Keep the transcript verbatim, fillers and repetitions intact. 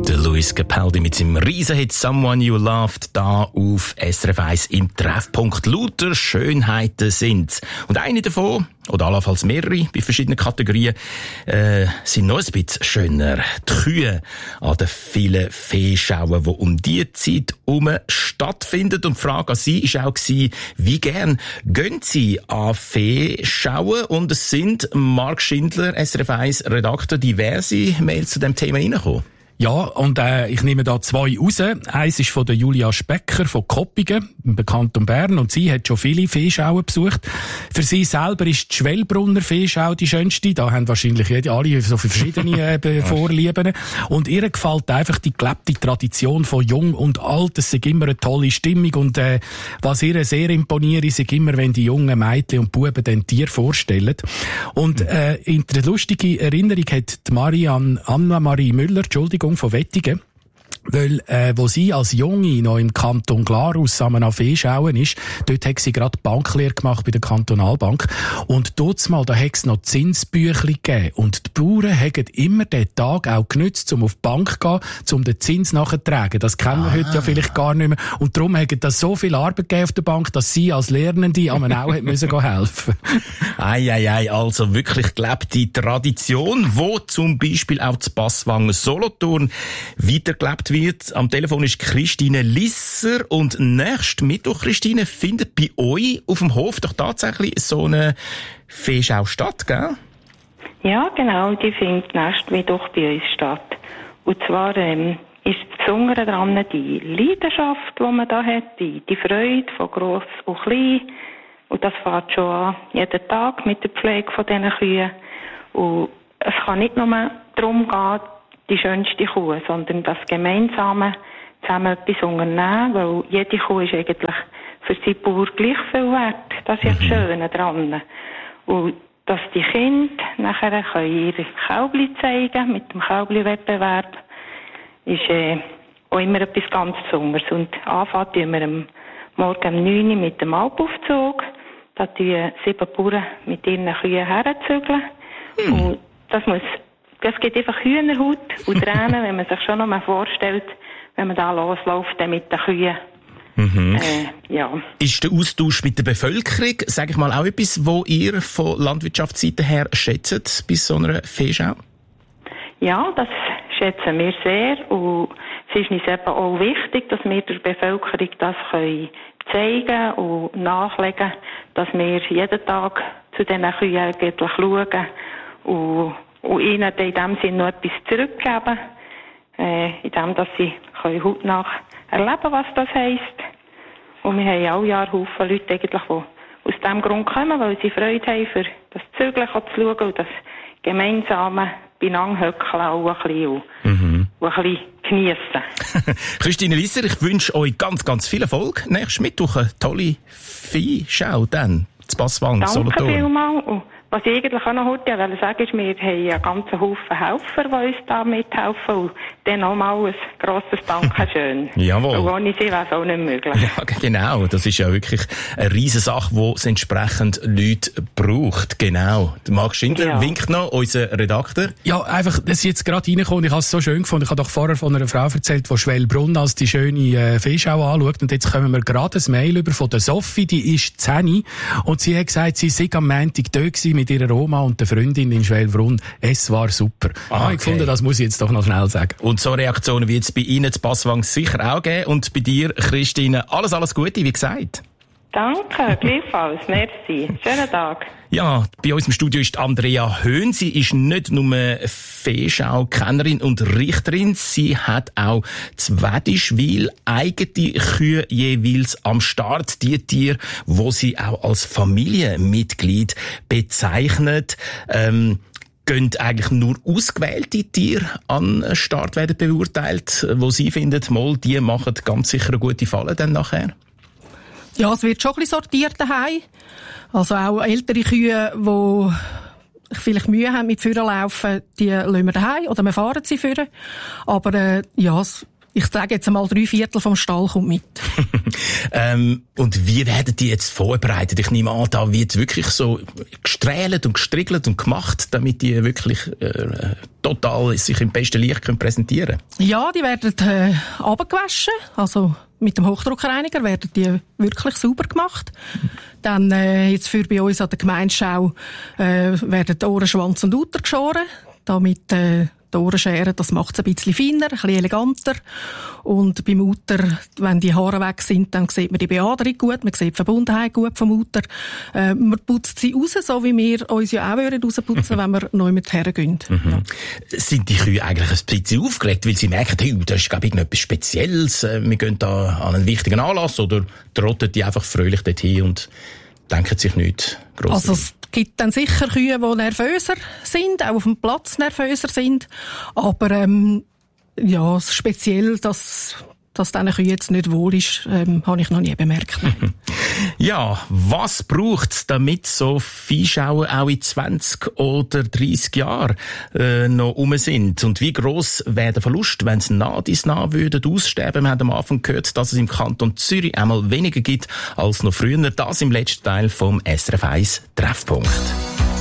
Der Luis Capaldi mit seinem Riesenhit «Someone You Loved» da auf S R F eins im Treffpunkt. Lauter Schönheiten sind. Und eine davon, oder allenfalls mehrere bei verschiedenen Kategorien, äh, sind noch ein bisschen schöner. Die Kühe an den vielen Feeschauen, die um diese Zeit herum stattfinden. Und die Frage an Sie war auch, wie gern gehen Sie an Feeschauen? Und es sind Marc Schindler, S R F eins Redakteur, diverse Mails zu dem Thema reingekommen. Ja, und äh, ich nehme da zwei raus. Eins ist von der Julia Specker von Koppingen, im Kanton Bern, und sie hat schon viele Feeschauen besucht. Für sie selber ist die Schwellbrunner Feeschau die schönste. Da haben wahrscheinlich jede, alle so verschiedene äh, Vorlieben. Und ihr gefällt einfach die gelebte Tradition von Jung und Alt. Es ist immer eine tolle Stimmung. Und äh, was ihr sehr imponiert, ist immer, wenn die jungen Mädchen und Buben den Tier vorstellen. Und äh, in der lustigen Erinnerung hat die Marianne, Anna-Marie Müller, Entschuldigung, von Wettigen, weil, äh, wo sie als Junge noch im Kanton Glarus an einer Feeschauen ist, dort hat sie gerade Banklehre gemacht bei der Kantonalbank. Und dort mal, da hat es noch Zinsbüchli gegeben. Und die Bauern haben immer den Tag auch genützt, um auf die Bank zu gehen, um den Zins nachzutragen. Das kennen wir ah. heute ja vielleicht gar nicht mehr. Und darum hat das so viel Arbeit gegeben auf der Bank, dass sie als Lernende am auch müssen helfen. Ei, ei, ei, also wirklich gelebte Tradition, wo zum Beispiel auch das Passwanger Solothurn weitergelebt wird. Am Telefon ist Christine Lisser und nächsten Mittwoch, Christine, findet bei euch auf dem Hof doch tatsächlich so eine Feeschau statt, gell? Ja, genau, die findet nächsten Mittwoch bei uns statt. Und zwar ähm, ist das Besondere daran die Leidenschaft, die man da hat, die, die Freude von gross und klein. Und das fängt schon an, jeden Tag mit der Pflege von diesen Kühen. Und es kann nicht nur darum gehen, die schönste Kuh, sondern das gemeinsame zusammen etwas unternehmen, weil jede Kuh ist eigentlich für seinen Bauer gleich viel wert. Das ist ja das Schöne dran. Und dass die Kinder nachher können ihre Kälbli zeigen mit dem Kälbli-Wettbewerb, ist äh, auch immer etwas ganz Besonderes. Und anfangen tun wir am Morgen um neun Uhr mit dem Alpaufzug. Da tun sieben Bauern mit ihren Kühen herzügeln. Hm. Und das muss Das gibt einfach Hühnerhaut und Tränen, wenn man sich schon noch mal vorstellt, wenn man da losläuft mit den Kühen. Mhm. Äh, ja. Ist der Austausch mit der Bevölkerung, sage ich mal, auch etwas, wo ihr von Landwirtschaftsseite her schätzt bei so einer Feeschau? Ja, das schätzen wir sehr. Und es ist uns eben auch wichtig, dass wir der Bevölkerung das können zeigen und nachlegen, dass wir jeden Tag zu diesen Kühen eigentlich schauen und Und ihnen in dem Sinne noch etwas zurückgeben, äh, in dem, dass sie hautnah erleben, was das heisst. Und wir haben alle Jahre Haufen Leute, eigentlich, die aus diesem Grund kommen, weil sie Freude haben, für das Zügeln zu schauen und das gemeinsame beieinander hückeln auch ein bisschen und, mhm. und ein bisschen geniessen. Christine Lisser, ich wünsche euch ganz, ganz viel Erfolg. Nächsten Mittwoch eine tolle Viehschau dann, das Passwang, Solothurn. Danke vielmals. Was ich eigentlich auch noch heute sagen ist, wir haben einen ganzen Haufen Helfer, die uns da mithelfen. Und dann nochmal ein grosses Dankeschön. Jawohl. Und ohne sie wäre es auch nicht möglich. Ja, genau. Das ist ja wirklich eine riesige Sache, die es entsprechend Leute braucht. Genau. Marc Schindler ja. winkt noch, unser Redakteur. Ja, einfach, das ist jetzt gerade reingekommen. Ich habe es so schön gefunden. Ich habe doch vorher von einer Frau erzählt, die Schwellbrunn als die schöne äh, Feeschau anschaut. Und jetzt kommen wir gerade ein Mail über von der Sophie, die ist zehn. Und sie hat gesagt, sie sei am Montag da gewesen mit ihrer Oma und der Freundin in Schwellbrunn. Es war super. Ah, okay. Ich fand, das muss ich jetzt doch noch schnell sagen. Und so Reaktionen wird es bei Ihnen zu Passwang sicher auch geben. Und bei dir, Christine, alles, alles Gute, wie gesagt. Danke, gleichfalls. Merci. Schönen Tag. Ja, bei uns im Studio ist Andrea Höhn. Sie ist nicht nur Feeschau-Kennerin und Richterin, sie hat auch Zwedischwil eigene Kühe jeweils am Start. Die Tiere, wo sie auch als Familienmitglied bezeichnet. Ähm, Gehen eigentlich nur ausgewählte Tiere an den Start werden beurteilt, wo sie findet, mal, die machen ganz sicher eine gute Falle dann nachher? Ja, es wird schon ein bisschen sortiert daheim. Also auch ältere Kühe, die vielleicht Mühe haben mit Führerlaufen, die lassen wir daheim oder wir fahren sie führen. Aber äh, ja, es ich sage jetzt einmal, drei Viertel vom Stall kommt mit. ähm, und wie werden die jetzt vorbereitet? Ich nehme an, da wird wirklich so gestrählt und gestriegelt und gemacht, damit die wirklich äh, total sich im besten Licht können präsentieren können? Ja, die werden äh, runtergewaschen, also mit dem Hochdruckreiniger werden die wirklich sauber gemacht. Dann äh, jetzt für bei uns an der Gemeindeschau äh, werden die Ohren, Schwanz und Uter geschoren, damit äh, die Ohrenschere, das macht es ein bisschen feiner, ein bisschen eleganter. Und beim Uter, wenn die Haare weg sind, dann sieht man die Beaderung gut, man sieht die Verbundenheit gut vom Uter. Äh, man putzt sie raus, so wie wir uns ja auch rausputzen, wenn wir neu mit hergehen. Mhm. Ja. Sind die Kühe eigentlich ein bisschen aufgeregt, weil sie merken, hey, das ist, glaube ich, etwas Spezielles, wir gehen da an einen wichtigen Anlass, oder trotten die einfach fröhlich dorthin und denken sich nichts Grosses? Also es gibt dann sicher Kühe, die nervöser sind, auch auf dem Platz nervöser sind. Aber ähm, ja, speziell, dass, dass diesen Kühen jetzt nicht wohl ist, ähm, habe ich noch nie bemerkt. Ja, was braucht's, damit so Viehschauen auch in zwanzig oder dreissig Jahren äh, noch rum sind? Und wie gross wäre der Verlust, wenn sie nah dies nah würden aussterben? Wir haben am Anfang gehört, dass es im Kanton Zürich einmal weniger gibt als noch früher. Das im letzten Teil vom S R F eins Treffpunkt.